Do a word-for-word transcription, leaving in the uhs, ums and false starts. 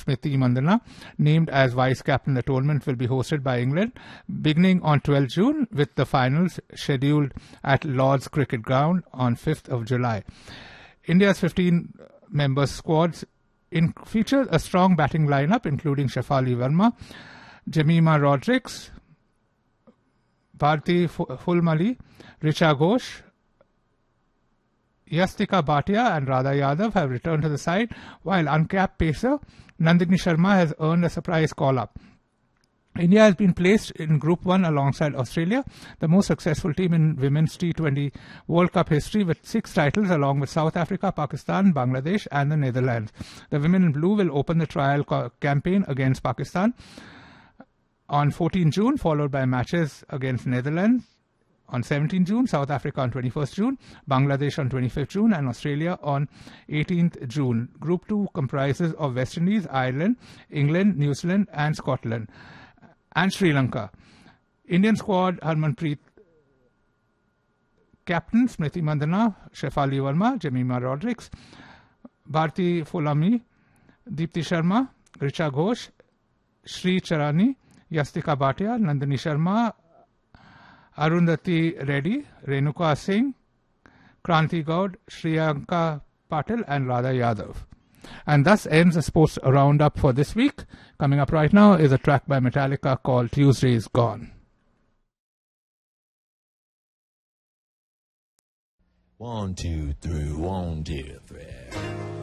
Smriti Mandhana, named as vice-captain. The tournament will be hosted by England beginning on twelfth June, with the finals scheduled at Lord's Cricket Ground on fifth of July. India's fifteen-member squads in features a strong batting lineup, including Shefali Verma, Jemimah Rodrigues, Bharti Fulmali, Richa Ghosh, Yastika Bhatia and Radha Yadav have returned to the side, while uncapped pacer Nandini Sharma has earned a surprise call-up. India has been placed in Group one alongside Australia, the most successful team in women's T twenty World Cup history, with six titles, along with South Africa, Pakistan, Bangladesh and the Netherlands. The women in blue will open the trial co- campaign against Pakistan on fourteenth June, followed by matches against Netherlands on seventeenth June, South Africa on twenty-first June, Bangladesh on twenty-fifth June and Australia on eighteenth June. Group two comprises of West Indies, Ireland, England, New Zealand and Scotland and Sri Lanka. Indian squad: Harmanpreet captain, Smriti Mandhana, Shefali Verma, Jemimah Rodrigues, Bharti Fulmali, Deepti Sharma, Richa Ghosh, Sri Charani, Yastika Bhatia, Nandini Sharma, Arundhati Reddy, Renuka Singh, Kranti Gaud, Shriyanka Patil and Radha Yadav. And thus ends the sports roundup for this week. Coming up right now is a track by Metallica called Tuesday's Gone. One, two, three, one, two, three.